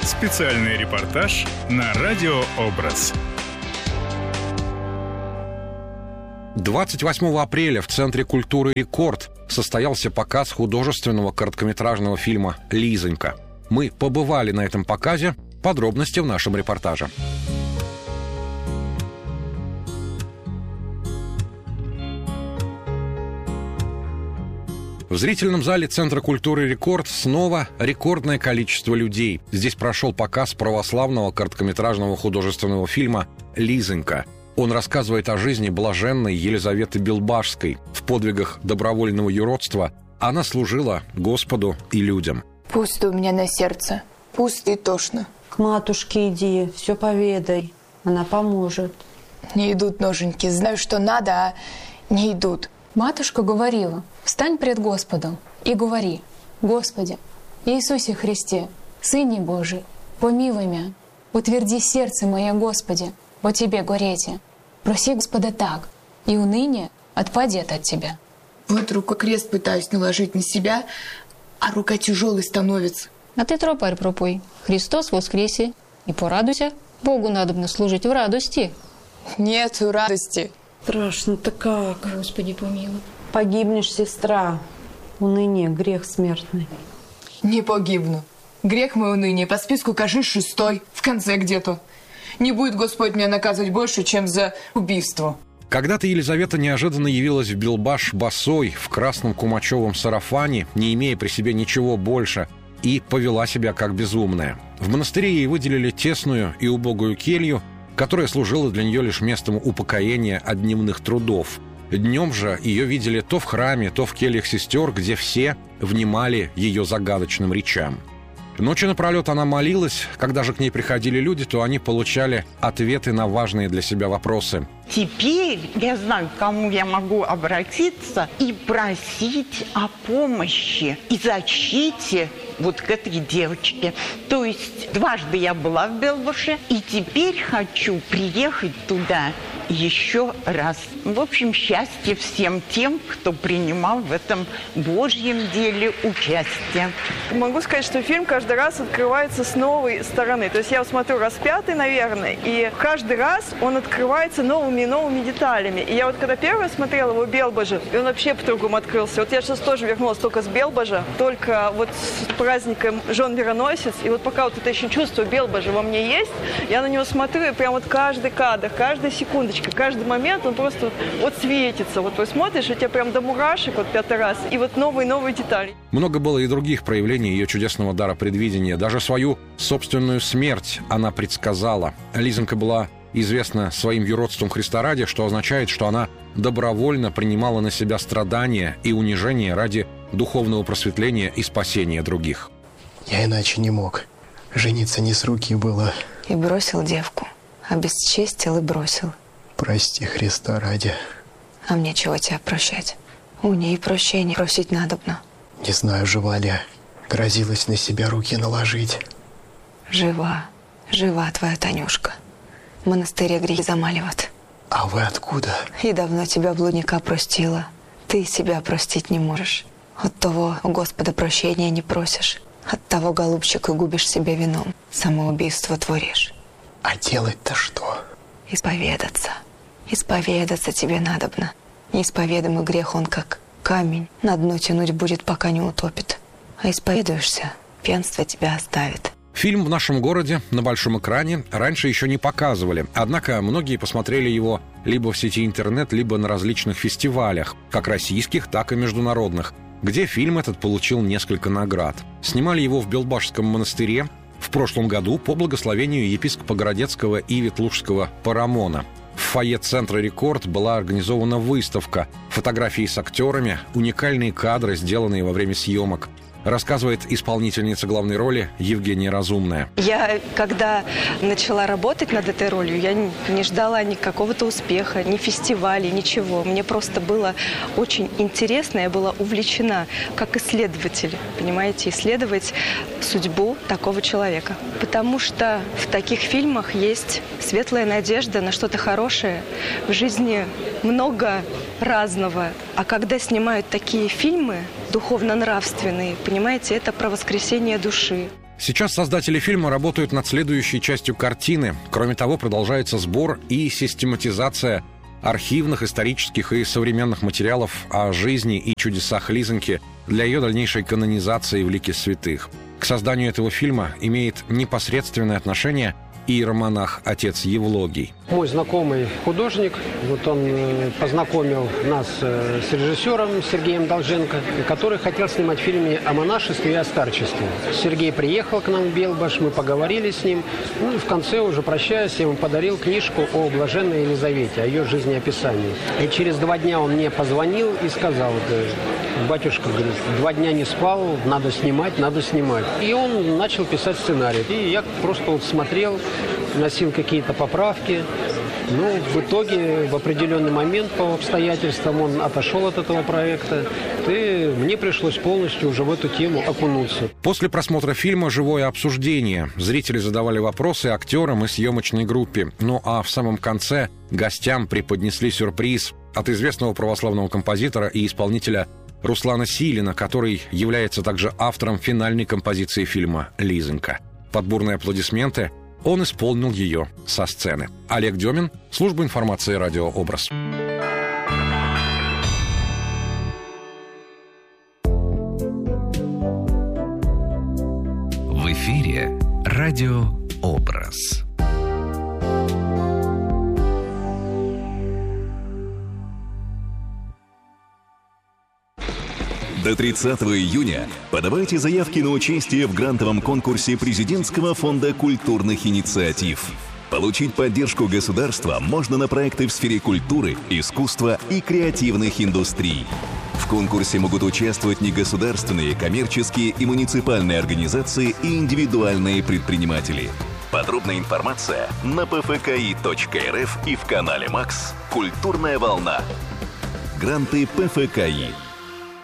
Специальный репортаж на Радио Образ. 28 апреля в Центре культуры «Рекорд» состоялся показ художественного короткометражного фильма «Лизонька». Мы побывали на этом показе. Подробности в нашем репортаже. В зрительном зале Центра культуры «Рекорд» снова рекордное количество людей. Здесь прошел показ православного короткометражного художественного фильма «Лизонька». Он рассказывает о жизни блаженной Елизаветы Билбашской. В подвигах добровольного юродства она служила Господу и людям. Пусто у меня на сердце, пусто и тошно. К матушке иди, все поведай, она поможет. Не идут ноженьки, знаю, что надо, а не идут. Матушка говорила: встань пред Господом и говори: Господи, Иисусе Христе, Сыне Божий, помилуй меня, утверди сердце мое, Господи, по Тебе горете. Проси Господа так, и уныние отпадет от Тебя. Вот рукокрест пытаюсь наложить на себя, а рука тяжелой становится. А ты тропарь пропой: Христос воскресе, и порадуйся, Богу надобно служить в радости. Нету радости. Страшно-то как? Господи, помилуй. Погибнешь, сестра. Уныние, грех смертный. Не погибну. Грех мой уныние по списку, кажись, 6-й, в конце где-то. Не будет Господь меня наказывать больше, чем за убийство. Когда-то Елизавета неожиданно явилась в Билбаш босой, в красном кумачевом сарафане, не имея при себе ничего больше, и повела себя как безумная. В монастыре ей выделили тесную и убогую келью, которая служила для нее лишь местом упокоения от дневных трудов. Днем же ее видели то в храме, то в кельях сестер, где все внимали ее загадочным речам. Ночью напролет она молилась. Когда же к ней приходили люди, то они получали ответы на важные для себя вопросы. Теперь я знаю, к кому я могу обратиться и просить о помощи и защите вот к этой девочке. То есть дважды я была в Билбаше, и теперь хочу приехать туда еще раз. В общем, счастье всем тем, кто принимал в этом Божьем деле участие. Могу сказать, что фильм каждый раз открывается с новой стороны. То есть я смотрю раз 5-й, наверное, и каждый раз он открывается новыми и новыми деталями. И я вот когда первый смотрела его Белбажа, и он вообще по-другому открылся. Вот я сейчас тоже вернулась только с Белбажа, только вот с праздником Жен-Мироносец. И вот пока вот это еще чувство Белбажа во мне есть, я на него смотрю, и прям вот каждый кадр, каждая секундочка, каждый момент, он просто вот светится. Вот ты смотришь, и тебе прям до мурашек вот 5-й раз. И вот новые детали. Много было и других проявлений ее чудесного дара предвидения. Даже свою собственную смерть она предсказала. Лизонька была известна своим юродством Христа ради, что означает, что она добровольно принимала на себя страдания и унижения ради духовного просветления и спасения других. Я иначе не мог. Жениться не с руки было. И бросил девку. Обесчестил и бросил. Прости, Христа ради. А мне чего тебя прощать? У ней прощения просить надобно. Не знаю, жива ли. Грозилась на себя руки наложить. Жива. Жива твоя Танюшка. В монастыре грехи замаливают. А вы откуда? И давно тебя, блудника, простила. Ты себя простить не можешь. От того у Господа прощения не просишь. От того, голубчик, и губишь себе вином. Самоубийство творишь. А делать-то что? Исповедаться. Исповедаться тебе надобно. Неисповедимый грех он как камень. На дно тянуть будет, пока не утопит. А исповедуешься, пьянство тебя оставит. Фильм в нашем городе на большом экране раньше еще не показывали. Однако многие посмотрели его либо в сети интернет, либо на различных фестивалях, как российских, так и международных, где фильм этот получил несколько наград. Снимали его в Билбашском монастыре в прошлом году по благословению епископа Городецкого и Ветлужского Парамона. В фойе Центра «Рекорд» была организована выставка, фотографии с актерами, уникальные кадры, сделанные во время съемок. Рассказывает исполнительница главной роли Евгения Разумная. Я, когда начала работать над этой ролью, я не ждала ни какого-то успеха, ни фестивалей, ничего. Мне просто было очень интересно, я была увлечена как исследователь, понимаете, исследовать судьбу такого человека. Потому что в таких фильмах есть светлая надежда на что-то хорошее. В жизни много разного. А когда снимают такие фильмы, духовно-нравственные, понимаете, это про воскресение души. Сейчас создатели фильма работают над следующей частью картины. Кроме того, продолжается сбор и систематизация архивных, исторических и современных материалов о жизни и чудесах Лизоньки для ее дальнейшей канонизации в лике святых. К созданию этого фильма имеет непосредственное отношение иеромонах отец Евлогий. Мой знакомый художник, вот он познакомил нас с режиссером Сергеем Долженко, который хотел снимать фильм о монашестве и о старчестве. Сергей приехал к нам в Белбаш, мы поговорили с ним. Ну и в конце, уже прощаясь, я ему подарил книжку о блаженной Елизавете, о ее жизнеописании. И через 2 дня он мне позвонил и сказал: батюшка, говорит, 2 дня не спал, надо снимать, надо снимать. И он начал писать сценарий. И я просто вот смотрел, вносил какие-то поправки. Ну, в итоге, в определенный момент по обстоятельствам он отошел от этого проекта, и мне пришлось полностью уже в эту тему окунуться. После просмотра фильма живое обсуждение. Зрители задавали вопросы актерам и съемочной группе. Ну а в самом конце гостям преподнесли сюрприз от известного православного композитора и исполнителя Руслана Силина, который является также автором финальной композиции фильма «Лизонька». Под бурные аплодисменты он исполнил ее со сцены. Олег Демин, служба информации «Радио Образ». В эфире «Радио Образ». До 30 июня подавайте заявки на участие в грантовом конкурсе Президентского фонда культурных инициатив. Получить поддержку государства можно на проекты в сфере культуры, искусства и креативных индустрий. В конкурсе могут участвовать негосударственные, коммерческие и муниципальные организации и индивидуальные предприниматели. Подробная информация на pfki.rf и в канале МАКС «Культурная волна». Гранты ПФКИ.